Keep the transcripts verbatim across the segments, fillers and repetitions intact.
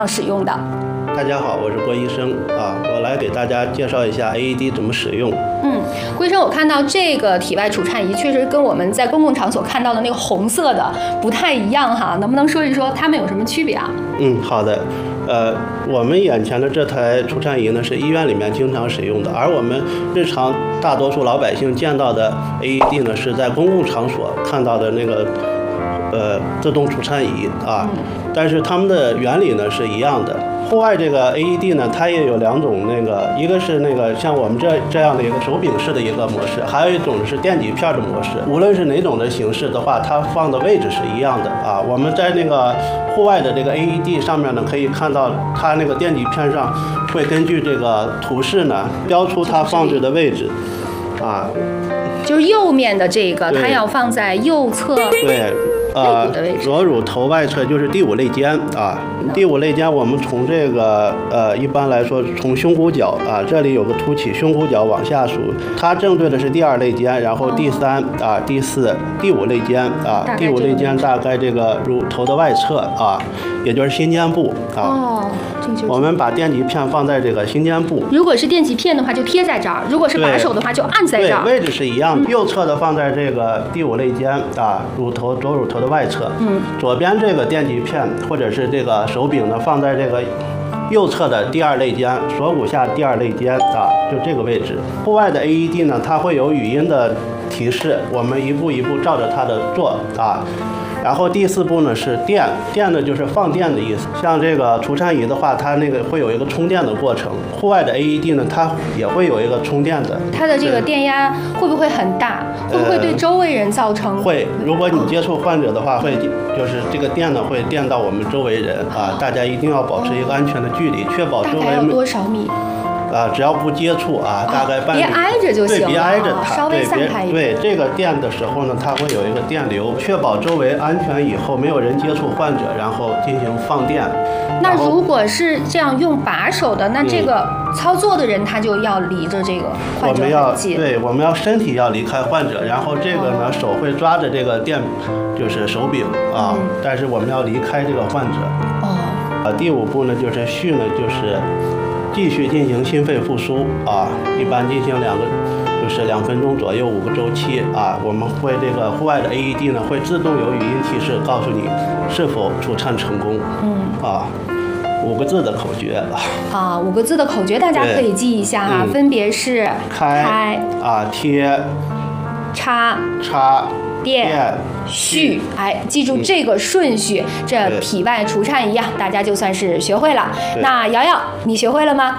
使用的。 大家好，我是郭医生啊，我来给大家介绍一下 A E D 怎么使用。 嗯，郭医生，我看到这个体外除颤仪确实跟我们在公共场所看到的那个红色的不太一样哈，能不能说一说它们有什么区别啊？ 嗯，好的。呃，我们眼前的这台除颤仪呢，是医院里面经常使用的，而我们日常大多数老百姓见到的 A E D 呢，是在公共场所看到的那个呃自动除颤仪啊。但是它们的原理呢是一样的。户外这个 A E D 呢，它也有两种，那个一个是那个像我们这这样的一个手柄式的一个模式，还有一种是电极片的模式。无论是哪种的形式的话，它放的位置是一样的啊。我们在那个户外的这个 A E D 上面呢，可以看到它那个电极片上会根据这个图示呢标出它放置的位置啊。 就是右面的这个，它要放在右侧。 对。呃，左乳头外侧就是第五肋间啊。第五肋间，我们从这个呃，一般来说从胸骨角啊，这里有个凸起，胸骨角往下数，它正对的是第二肋间，然后第三啊、第四、第五肋间啊，第五肋间大概这个乳头的外侧啊，也就是心尖部啊。 哦， 我们把电极片放在这个心尖部。 如果是电极片的话，就贴在这儿；如果是把手的话，就按在这儿。 对，位置是一样的。右侧的放在这个第五肋间啊，乳头左乳头的外侧。 嗯。 左边这个电极片或者是这个手柄呢，放在这个右侧的第二肋间，锁骨下第二肋间啊，就这个位置。户外的 A E D 呢，它会有语音的提示，我们一步一步照着它的做啊。然后第四步呢是电，电呢就是放电的意思。像这个除颤仪的话，它那个会有一个充电的过程。户外的 A E D 呢，它也会有一个充电的。 它的这个电压会不会很大？会不会对周围人造成？ 呃、会，如果你接触患者的话，会就是这个电呢会电到我们周围人啊，大家一定要保持一个安全的距离，确保周围。大概要多少米？ 啊，只要不接触啊，大概半米。 别挨着就行了。 对，别挨着它， 稍微散开一点。 对，这个电的时候呢，它会有一个电流，确保周围安全以后没有人接触患者，然后进行放电。 那如果是这样用把手的，那这个操作的人他就要离着这个患者很近。 对，我们要身体要离开患者，然后这个呢、哦、手会抓着这个电，就是手柄啊、嗯，但是我们要离开这个患者。 哦。 啊，第五步呢就是续呢就是。继续进行心肺复苏啊，一般进行两个，就是两分钟左右，五个周期啊。我们会这个户外的 A E D 呢，会自动有语音提示告诉你是否除颤成功。嗯啊，五个字的口诀啊，五个字的口诀大家可以记一下哈，嗯、分别是开, 开啊贴插插。 电续，哎，记住这个顺序，嗯、这体外除颤仪啊，大家就算是学会了。那瑶瑶，你学会了吗？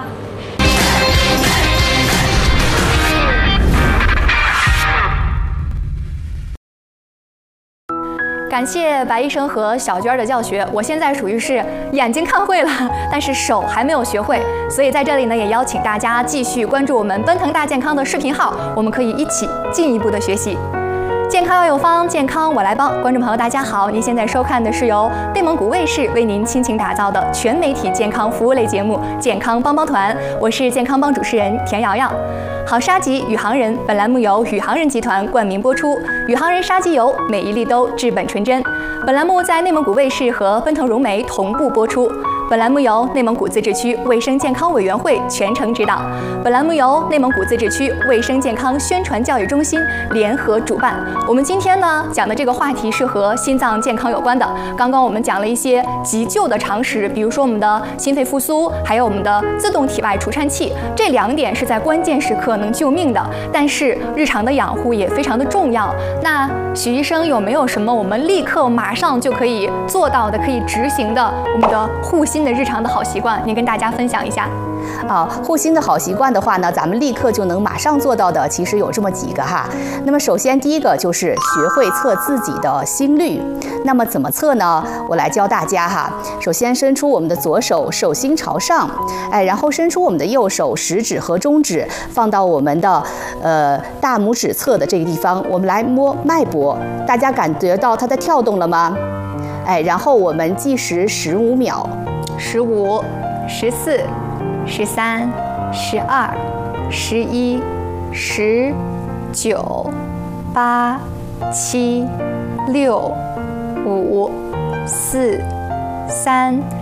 感谢白医生和小娟的教学，我现在属于是眼睛看会了，但是手还没有学会，所以在这里呢，也邀请大家继续关注我们奔腾大健康的视频号，我们可以一起进一步的学习。健康要有方，健康我来帮。观众朋友，大家好，您现在收看的是由内蒙古卫视为您倾情打造的全媒体健康服务类节目《健康帮帮团》，我是健康帮主持人田瑶瑶。好沙棘宇航人，本栏目由宇航人集团冠名播出。宇航人沙棘油，每一粒都治本纯真。本栏目在内蒙古卫视和奔腾融媒同步播出。本栏目由内蒙古自治区卫生健康委员会全程指导。本栏目由内蒙古自治区卫生健康宣传教育中心联合主办。我们今天呢讲的这个话题是和心脏健康有关的。刚刚我们讲了一些急救的常识，比如说我们的心肺复苏，还有我们的自动体外除颤器，这两点是在关键时刻能救命的。但是日常的养护也非常的重要。那许医生有没有什么我们立刻马上就可以做到的、可以执行的我们的护心的日常的好习惯？您跟大家分享一下。 啊，护心的好习惯的话呢，咱们立刻就能马上做到的，其实有这么几个哈。那么首先第一个就是学会测自己的心率。那么怎么测呢？我来教大家哈。首先伸出我们的左手，手心朝上，哎，然后伸出我们的右手，食指和中指放到我们的呃大拇指侧的这个地方，我们来摸脉搏，大家感觉到它的跳动了吗？哎，然后我们计时十五秒， 十五、十四。十三、十二、十一、十、九、八、七、六、五、四、三、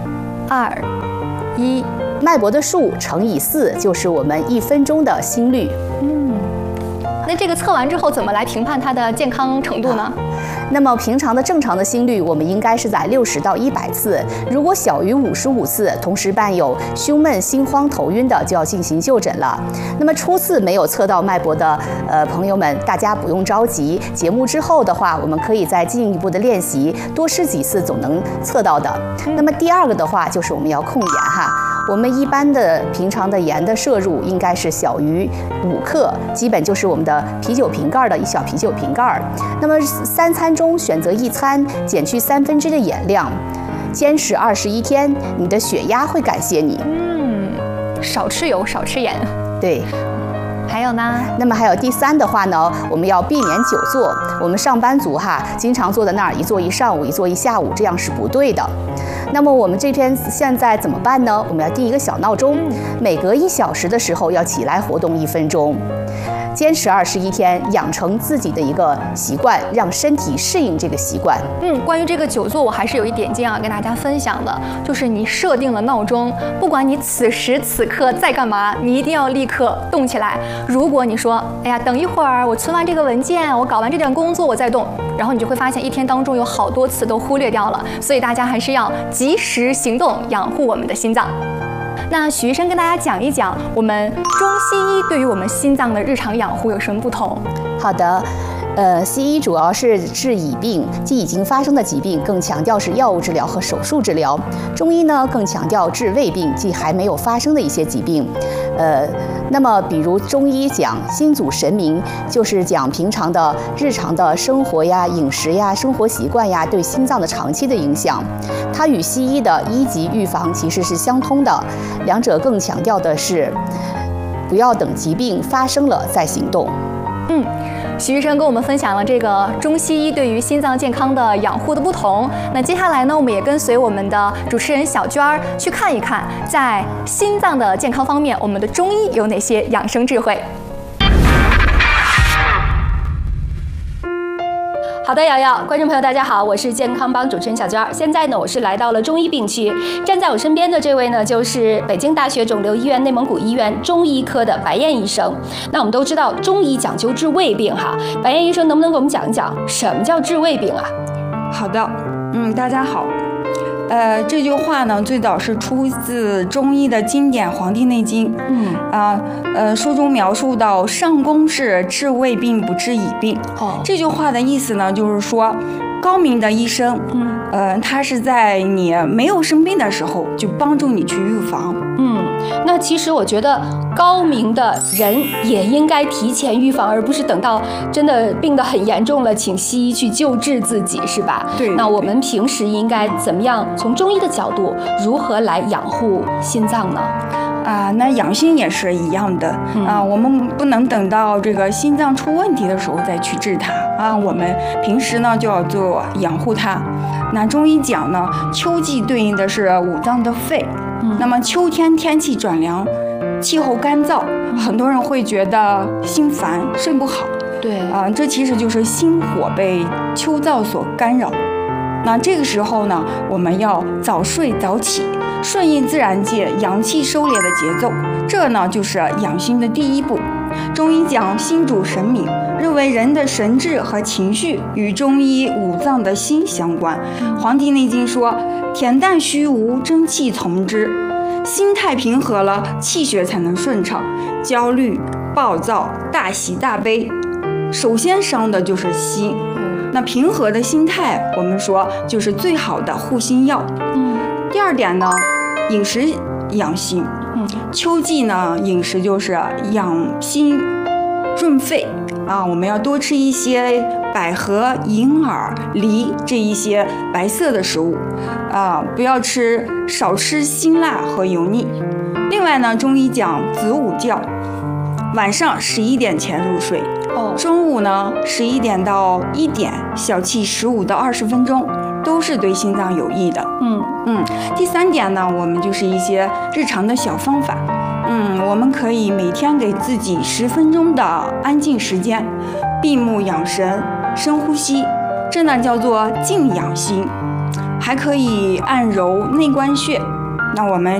二、一。 脉搏的数乘以四就是我们一分钟的心率。 嗯，那这个测完之后怎么来评判它的健康程度呢？ 那么平常的正常的心率，我们应该是在六十到一百次。如果小于五十五次，同时伴有胸闷、心慌、头晕的，就要进行就诊了。那么初次没有测到脉搏的呃朋友们，大家不用着急。节目之后的话，我们可以再进一步的练习，多试几次总能测到的。那么第二个的话，就是我们要控盐哈。我们一般的平常的盐的摄入应该是小于五克，基本就是我们的啤酒瓶盖的一小啤酒瓶盖。那么三餐中选择一餐减去三分之一的盐量，坚持二十一天，你的血压会感谢你。 嗯，少吃油，少吃盐。 对。 还有呢？ 那么还有第三的话呢，我们要避免久坐。我们上班族哈，经常坐在那儿一坐一上午，一坐一下午，这样是不对的。那么我们这边现在怎么办呢？我们要定一个小闹钟，每隔一小时的时候要起来活动一分钟。坚持二十一天，养成自己的一个习惯，让身体适应这个习惯。 嗯，关于这个久坐，我还是有一点这样跟大家分享的，就是你设定了闹钟，不管你此时此刻在干嘛，你一定要立刻动起来。如果你说，哎呀，等一会儿我存完这个文件，我搞完这点工作我再动，然后你就会发现一天当中有好多次都忽略掉了。所以大家还是要及时行动，养护我们的心脏。那许医生跟大家讲一讲，我们中西医对于我们心脏的日常养护有什么不同？ 好的。呃，西医主要是治已病，即已经发生的疾病，更强调是药物治疗和手术治疗。中医呢，更强调治未病，即还没有发生的一些疾病。呃，那么比如中医讲心主神明，就是讲平常的日常的生活呀、饮食呀、生活习惯呀，对心脏的长期的影响。它与西医的一级预防其实是相通的，两者更强调的是不要等疾病发生了再行动。 嗯。许医生跟我们分享了这个中西医对于心脏健康的养护的不同。那接下来呢，我们也跟随我们的主持人小娟儿去看一看，在心脏的健康方面，我们的中医有哪些养生智慧。 好的，瑶瑶，观众朋友大家好，我是健康帮主持人小娟儿。现在呢，我是来到了中医病区，站在我身边的这位呢，就是北京大学肿瘤医院内蒙古医院中医科的白燕医生。那我们都知道中医讲究治胃病哈，白燕医生能不能给我们讲一讲什么叫治胃病啊？ 好的，嗯，大家好。呃，这句话呢，最早是出自中医的经典《黄帝内经》。嗯啊，呃，书中描述到上工是治胃病不治已病。哦，这句话的意思呢，就是说，高明的医生，嗯，呃，他是在你没有生病的时候，就帮助你去预防。 嗯，那其实我觉得高明的人也应该提前预防，而不是等到真的病得很严重了，请西医去救治自己，是吧？ 对。 那我们平时应该怎么样？从中医的角度，如何来养护心脏呢？ 啊，那养心也是一样的、嗯、啊，我们不能等到这个心脏出问题的时候再去治它啊，我们平时呢就要做养护它。那中医讲呢，秋季对应的是五脏的肺，嗯、那么秋天天气转凉，气候干燥，很多人会觉得心烦、睡不好。 对啊，这其实就是心火被秋燥所干扰。那这个时候呢，我们要早睡早起，顺应自然界阳气收敛的节奏，这呢就是养心的第一步。中医讲心主神明，认为人的神志和情绪与中医五脏的心相关。《黄帝内经》说，恬淡虚无，真气从之。心态平和了，气血才能顺畅。焦虑、暴躁、大喜大悲，首先伤的就是心。那平和的心态，我们说就是最好的护心药。嗯，第二点呢，饮食养心。嗯，秋季呢，饮食就是养心润肺啊，我们要多吃一些百合、银耳、梨这一些白色的食物啊，不要吃少吃辛辣和油腻。另外呢，中医讲子午觉，晚上十一点前入睡。哦，中午呢，十一点到一点，小憩十五到二十分钟，都是对心脏有益的。嗯嗯。第三点呢，我们就是一些日常的小方法。嗯，我们可以每天给自己十分钟的安静时间，闭目养神，深呼吸，这呢叫做静养心。还可以按揉内关穴， 那我们